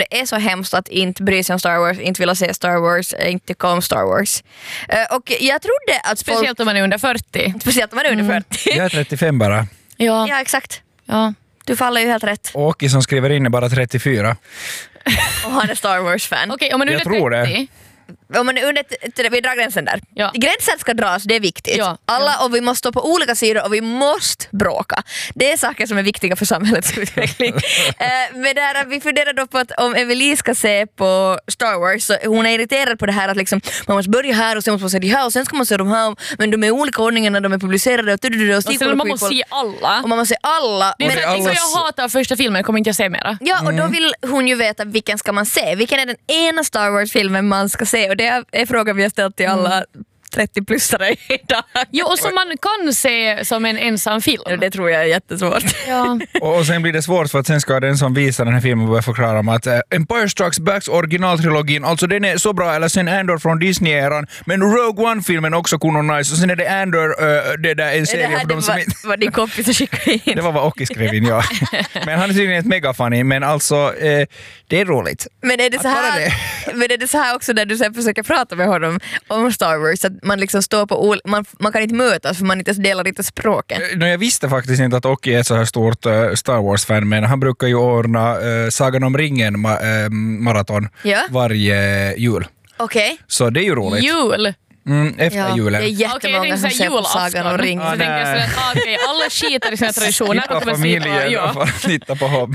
det är så hemskt att inte bry sig om Star Wars, inte vilja se Star Wars, inte tycka om Star Wars. Och jag trodde att speciellt om man är under 40. Speciellt om man är under 40. Jag är 35 bara. Ja, exakt. Ja. Du faller ju helt rätt. Åke som skriver in är bara 34. Och han är Star Wars-fan. Okej, om man är Jag under tror 30... det. Om man är under, vi drar gränsen där. Ja. Gränsen ska dras, det är viktigt. Ja. Alla, och vi måste stå på olika sidor och vi måste bråka. Det är saker som är viktiga för samhällets utveckling. Men där, vi funderar då på att om Emily ska se på Star Wars, så hon är irriterad på det här att liksom, man måste börja här och sen måste man se de här och sen ska man se de här, men de är olika ordningar när de är publicerade och man måste se alla. Och man måste se alla. Det är så jag hatar första filmen, kommer inte jag se mera. Ja, och då vill hon ju veta vilken ska man se. Vilken är den ena Star Wars-filmen man ska se? Och det är frågan vi har ställt till alla 30-plussare idag. Jo, och som man kan se som en ensam film. Det tror jag är jättesvårt. Ja. Och sen blir det svårt för att sen ska den som visar den här filmen börja förklara om att Empire Strikes Backs originaltrilogin, alltså den är så bra, eller sen Andor från Disney-eran, men Rogue One-filmen också kunde nice, och sen är det Andor, det där en serie för dem som inte... Vad din kompis skickade in. Det var vad Åke skrev in, ja. Men han är tydligen ett megafunny, men alltså det är roligt. Men är det så här, men är det så här också när du sen försöker prata med honom om Star Wars, att man liksom står på man kan inte mötas för man inte delar inte språket. Jag visste faktiskt inte att Åke är ett så här stort Star Wars-fan, men han brukar ju ordna Sagan om ringen maraton varje jul. Okej. Så det är ju roligt. Jul? Efter julen. Det är jättemånga som ser på Sagan om ringen. Så tänkte jag så att alla skiter i sina traditioner. Skippa familjen och titta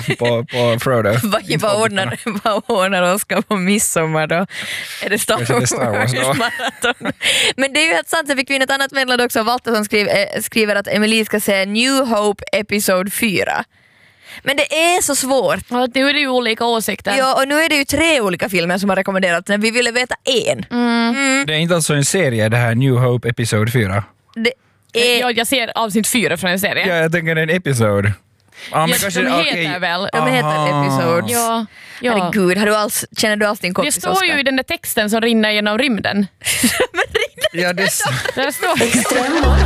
på Frodo. Vad ordnar Oskar på midsommar då? Är det Star Wars maraton? Men det är ju helt sant, så fick vi in ett annat meddelande också. Walter som skriver att Emily ska se New Hope episode 4. Men det är så svårt. Ja, nu är det ju olika åsikter. Ja, och nu är det ju 3 olika filmer som har rekommenderats, men vi ville veta en. Det är inte alltså en serie, det här New Hope episode 4. Jag ser avsnitt 4 från en serie. Ja, jag tänker en episode. Ja, men kanske, de heter väl. De heter episodes. Ja. Herregud, känner du alls din kompis? Det står ju i den där texten som rinner genom rymden. Ja, det där står